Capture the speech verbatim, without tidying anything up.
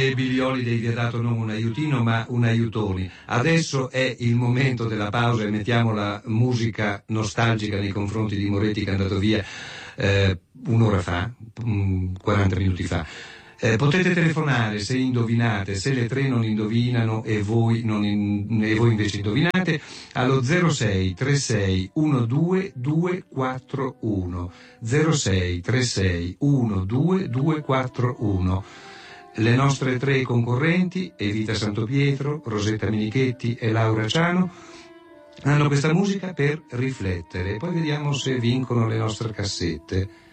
E Billy Holiday vi ha dato non un aiutino ma un aiutoni. Adesso è il momento della pausa e mettiamo la musica nostalgica nei confronti di Moretti, che è andato via eh, un'ora fa, quaranta minuti fa. Eh, potete telefonare se indovinate, se le tre non indovinano e voi, non in, e voi invece indovinate, allo zero sei tre sei uno due due quattro uno zero sei tre sei uno due due quattro uno. Le nostre tre concorrenti, Evita Santopietro, Rosetta Minichetti e Laura Ciano, hanno questa musica per riflettere. Poi vediamo se vincono le nostre cassette.